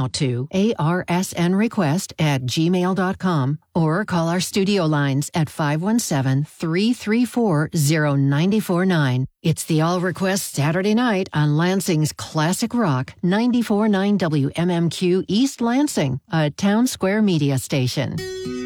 now to arsnrequest@gmail.com or call our studio lines at 517-334-0949. It's the All Request Saturday night on Lansing's Classic Rock, 94.9 WMMQ East Lansing, a Town Square media station.